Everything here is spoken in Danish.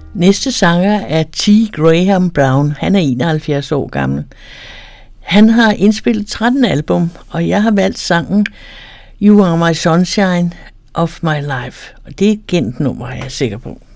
Næste sanger er T. Graham Brown. Han er 71 år gammel. Han har indspillet 13 album, og jeg har valgt sangen You Are My Sunshine of My Life. Og det er et kendt nummer, er jeg sikker på.